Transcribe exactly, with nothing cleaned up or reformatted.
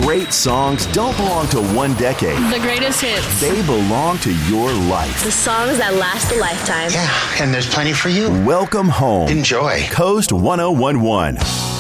Great songs don't belong to one decade. The greatest hits. They belong to your life. The songs that last a lifetime. Yeah, and there's plenty for you. Welcome home. Enjoy. Coast one oh one one.